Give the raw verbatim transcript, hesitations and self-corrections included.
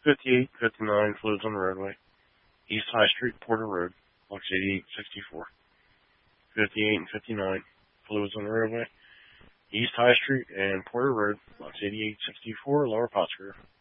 fifty-eight, fifty-nine, fluids on the roadway. East High Street, Porter Road, blocks eighty-eight, sixty-four. fifty-eight and fifty-nine, fluids on the roadway. East High Street and Porter Road, blocks eighty-eight, sixty-four, Lower Pottsgrove.